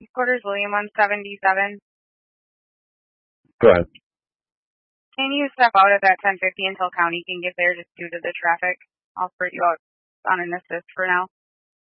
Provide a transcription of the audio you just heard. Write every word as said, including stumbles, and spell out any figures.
Quarters William one seventy-seven. Go ahead. Can you step out at that ten fifty until County can get there just due to the traffic? I'll put you out on an assist for now.